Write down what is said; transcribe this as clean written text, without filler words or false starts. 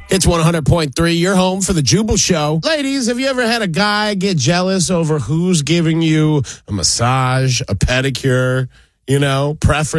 It's 100.3. You're home for the Jubal Show. Ladies, have you ever had a guy get jealous over who's giving you a massage, a pedicure, preference?